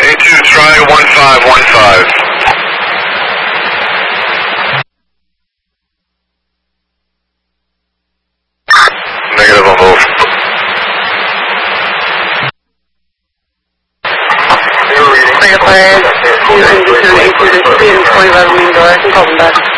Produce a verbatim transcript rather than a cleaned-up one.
A two, try one five one five. Negative on both. Clear fire, two hundred two, eight two, twenty-five million dollars, call them back.